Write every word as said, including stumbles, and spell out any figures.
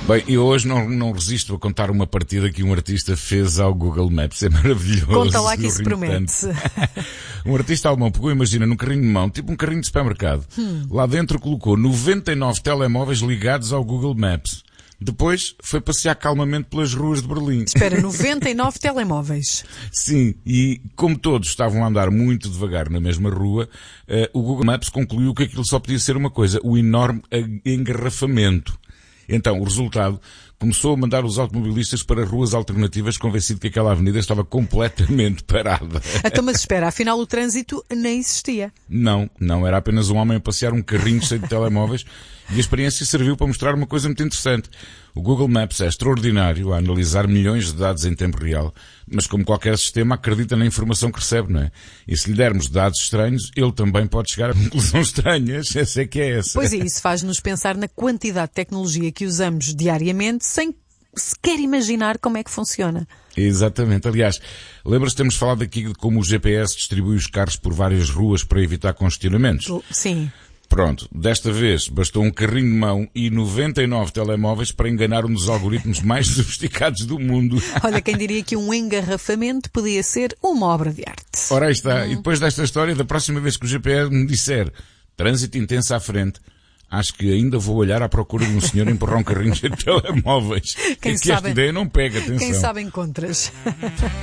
Bem, eu hoje não, não resisto a contar uma partida que um artista fez ao Google Maps. É maravilhoso. Conta lá que isso promete. Um artista alemão pegou, imagina, num carrinho de mão, tipo um carrinho de supermercado. Hum. Lá dentro colocou noventa e nove telemóveis ligados ao Google Maps. Depois foi passear calmamente pelas ruas de Berlim. Espera, noventa e nove telemóveis. Sim, e como todos estavam a andar muito devagar na mesma rua, uh, o Google Maps concluiu que aquilo só podia ser uma coisa, o enorme engarrafamento. Então, o resultado, começou a mandar os automobilistas para ruas alternativas, convencido que aquela avenida estava completamente parada. Então, mas espera, afinal o trânsito nem existia. Não, não, era apenas um homem a passear um carrinho cheio de telemóveis e a experiência serviu para mostrar uma coisa muito interessante. O Google Maps é extraordinário a analisar milhões de dados em tempo real, mas como qualquer sistema acredita na informação que recebe, não é? E se lhe dermos dados estranhos, ele também pode chegar a conclusões estranhas. Essa é que é essa. Pois é, isso faz-nos pensar na quantidade de tecnologia que usamos diariamente sem sequer imaginar como é que funciona. Exatamente. Aliás, lembras-te que temos falado aqui de como o G P S distribui os carros por várias ruas para evitar congestionamentos? Sim. Pronto, desta vez bastou um carrinho de mão e noventa e nove telemóveis para enganar um dos algoritmos mais sofisticados do mundo. Olha, quem diria que um engarrafamento podia ser uma obra de arte. Ora, aí está. Hum. E depois desta história, da próxima vez que o G P S me disser trânsito intenso à frente, acho que ainda vou olhar à procura de um senhor empurrar um carrinho cheio de telemóveis. Quem é que sabe, esta ideia não pega, atenção. Quem sabe encontras.